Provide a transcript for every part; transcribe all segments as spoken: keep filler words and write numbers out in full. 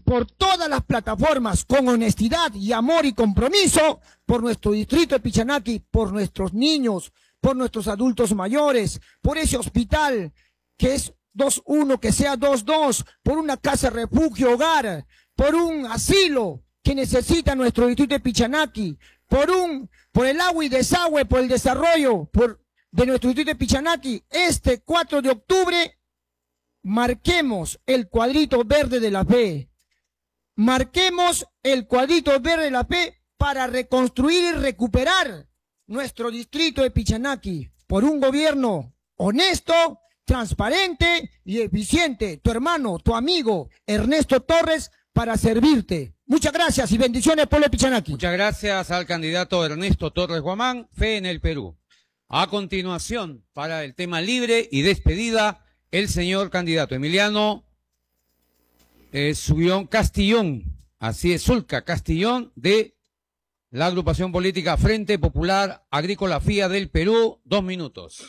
por todas las plataformas, con honestidad y amor y compromiso, por nuestro distrito de Pichanaki, por nuestros niños, por nuestros adultos mayores, por ese hospital que es dos uno, que sea dos dos, por una casa refugio hogar, por un asilo que necesita nuestro distrito de Pichanaki, por un, por el agua y desagüe, por el desarrollo por, de nuestro distrito de Pichanaki. Este cuatro de octubre, marquemos el cuadrito verde de la fe. Marquemos el cuadrito verde de la fe para reconstruir y recuperar nuestro distrito de Pichanaki por un gobierno honesto, transparente y eficiente. Tu hermano, tu amigo, Ernesto Torres, para servirte. Muchas gracias y bendiciones, pueblo de Pichanaki. Muchas gracias al candidato Ernesto Torres Guamán, Fe en el Perú. A continuación, para el tema libre y despedida, el señor candidato Emiliano eh, Subión Castillón, así es, Zulca Castillón, de la agrupación política Frente Popular Agrícola F I A del Perú. Dos minutos.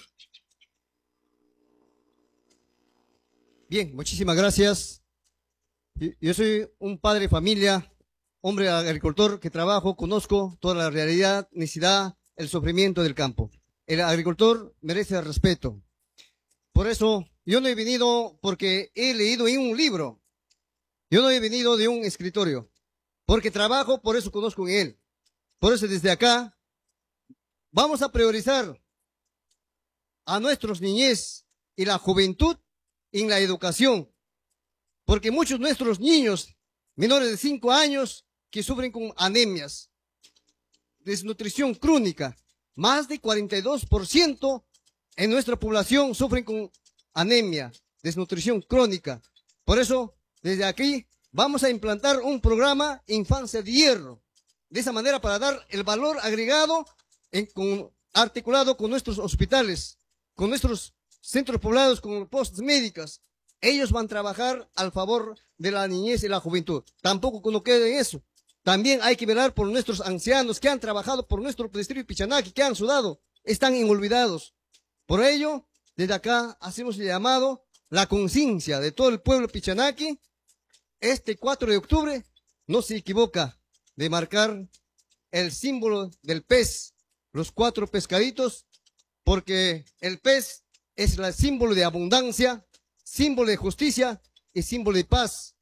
Bien, muchísimas gracias. Yo soy un padre de familia, hombre agricultor que trabajo, conozco toda la realidad, necesidad, el sufrimiento del campo. El agricultor merece el respeto. Por eso, yo no he venido porque he leído en un libro. Yo no he venido de un escritorio. Porque trabajo, por eso conozco en él. Por eso desde acá, vamos a priorizar a nuestros niñez y la juventud en la educación. Porque muchos de nuestros niños menores de cinco años que sufren con anemias, desnutrición crónica, más de cuarenta y dos por ciento en nuestra población sufren con anemia, desnutrición crónica. Por eso, desde aquí, vamos a implantar un programa Infancia de Hierro. De esa manera, para dar el valor agregado, en, con, articulado con nuestros hospitales, con nuestros centros poblados, con postas médicas. Ellos van a trabajar al favor de la niñez y la juventud. Tampoco no quede en eso. También hay que velar por nuestros ancianos que han trabajado por nuestro distrito de Pichanaki, que han sudado, están inolvidados. Por ello, desde acá hacemos el llamado, la conciencia de todo el pueblo Pichanaki. Este cuatro de octubre no se equivoca de marcar el símbolo del pez, los cuatro pescaditos, porque el pez es el símbolo de abundancia, símbolo de justicia y símbolo de paz.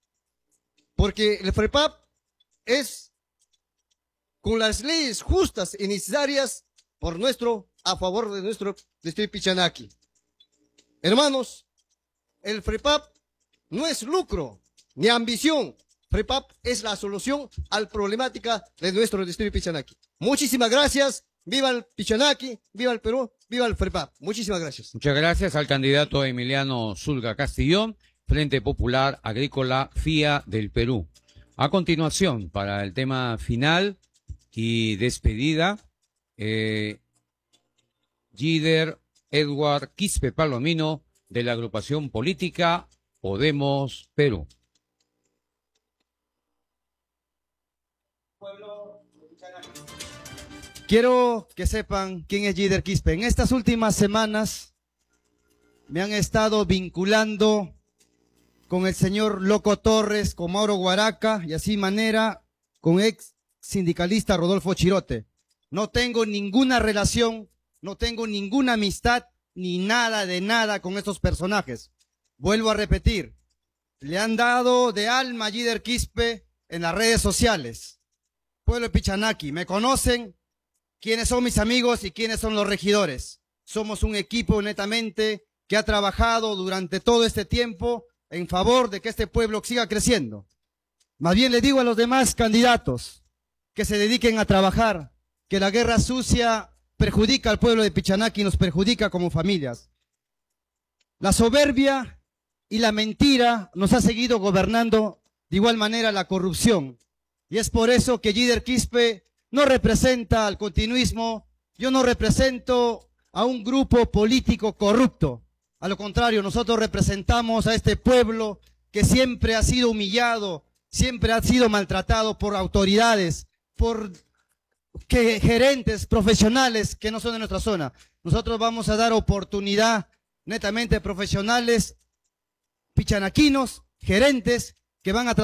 Porque el FREPAP es con las leyes justas y necesarias por nuestro, a favor de nuestro distrito Pichanaki. Hermanos, el FREPAP no es lucro ni ambición. FREPAP es la solución a la problemática de nuestro distrito Pichanaki. Muchísimas gracias. Viva el Pichanaki, viva el Perú, viva el FREPAP. Muchísimas gracias. Muchas gracias al candidato Emiliano Zulca Castillón, Frente Popular Agrícola F I A del Perú. A continuación, para el tema final y despedida, eh, Gider Edward Quispe Palomino, de la agrupación política Podemos Perú. Quiero que sepan quién es Gider Quispe. En estas últimas semanas me han estado vinculando con el señor Loco Torres, con Mauro Guaraca y así manera con ex sindicalista Rodolfo Chirote. No tengo ninguna relación, no tengo ninguna amistad ni nada de nada con estos personajes. Vuelvo a repetir, le han dado de alma a Gider Quispe en las redes sociales. Pueblo de Pichanaki, me conocen quiénes son mis amigos y quiénes son los regidores. Somos un equipo netamente que ha trabajado durante todo este tiempo en favor de que este pueblo siga creciendo. Más bien le digo a los demás candidatos que se dediquen a trabajar, que la guerra sucia perjudica al pueblo de Pichanaki y nos perjudica como familias. La soberbia y la mentira nos ha seguido gobernando, de igual manera la corrupción. Y es por eso que Gider Quispe no representa al continuismo, yo no represento a un grupo político corrupto. A lo contrario, nosotros representamos a este pueblo que siempre ha sido humillado, siempre ha sido maltratado por autoridades, por que, gerentes profesionales que no son de nuestra zona. Nosotros vamos a dar oportunidad netamente profesionales, pichanaquinos, gerentes que van a